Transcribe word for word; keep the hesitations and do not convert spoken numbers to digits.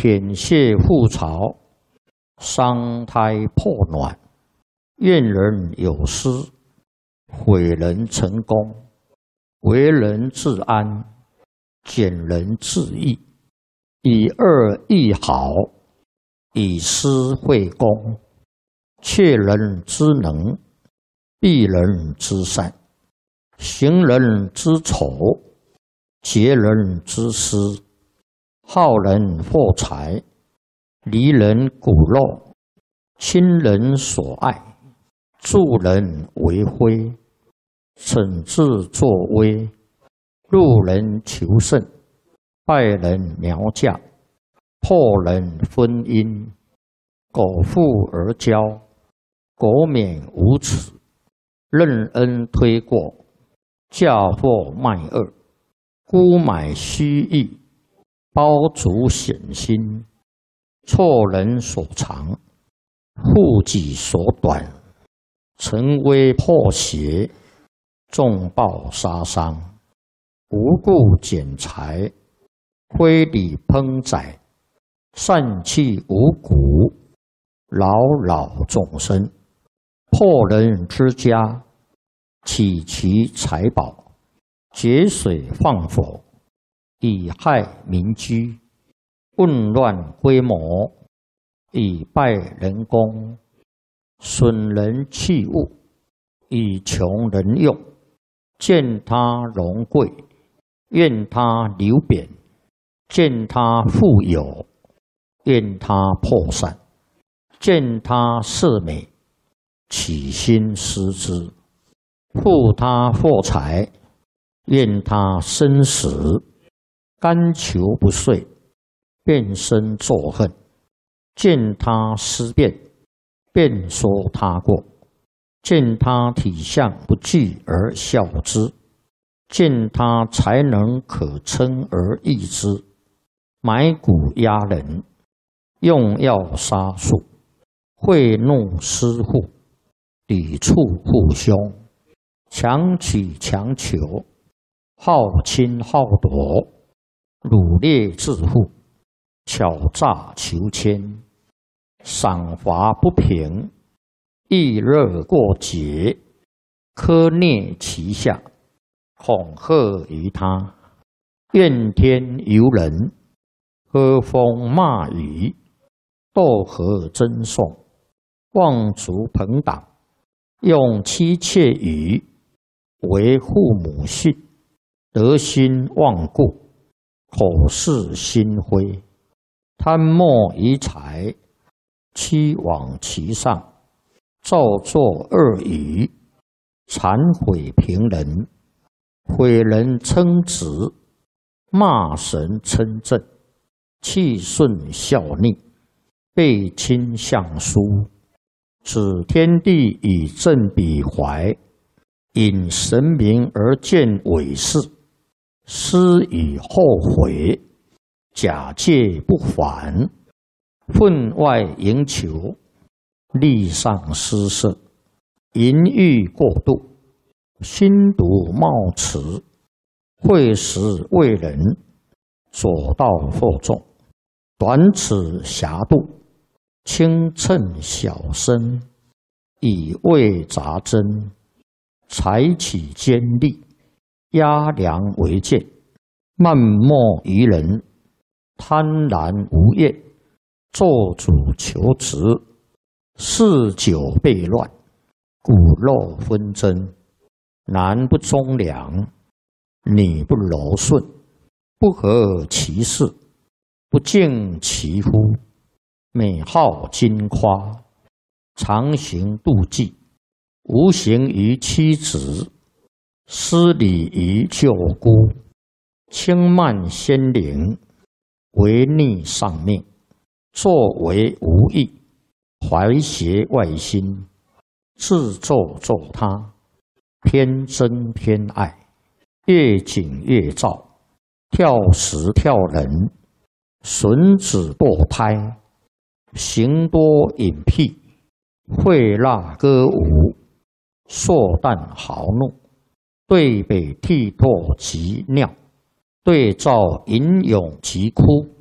舔血覆巢，伤胎破卵，怨人有失，毁人成功，为人自安，减人自益，以恶易好，以私会公，窃人之能，避人之善，行人之丑，劫人之私，好人获财，离人骨肉，亲人所爱，助人为辉，惩治作威，路人求胜，败人苗嫁，破人婚姻，苟富而骄，苟免无耻，任恩推过，嫁祸卖恶，沽买虚益，包足险心，错人所长，护己所短，沉危破邪，重暴杀伤，无故减财，非礼烹宰，散弃五谷，扰扰众生，破人之家，起其财宝，节水放火，以害民居，混乱规模，以败人功，损人器物，以穷人用，见他荣贵，怨他流贬，见他富有，怨他破散，见他色美，起心思之，负他获财，怨他生死，甘求不遂，变身作恨，见他思变，便说他过，见他体相不具而笑之，见他才能可称而异之，买骨压人，用药杀术，贿弄私户，抵触父兄，强取强求，好侵好夺，掳掠致富，巧诈求签，赏罚不平，易热过节，苛虐其下，恐吓于他，怨天尤人，喝风骂雨，斗和争讼，妄足朋党，用妻妾语，为父母训，德心忘故，口是心非，贪墨于财，欺罔其上，造作恶语，谄毁平人，毁人称职，骂神称正，气顺效逆，背亲相疏，指天地以正彼怀，引神明而见伪事，思以后悔，假借不还，分外营求，力上失色，淫欲过度，心毒冒迟，会时为人，左道惑众，短尺狭度，轻称小身，以为杂针，采取尖利，压梁为剑，漫莫于人，贪婪无厌，做主求职，嗜酒悖乱，骨肉纷争，男不忠良，女不柔顺，不合其事，不敬其夫，美好矜夸，常行妒忌，无形于妻子，失礼于舅姑，轻慢先灵，违逆上命，作为无益，怀邪外心，自咒咒他，偏憎偏爱，越紧越躁，跳时跳人，损子堕胎，行多隐僻，会蜡歌舞，硕诞豪怒，对北涕唾及尿，对照吟咏疾哭，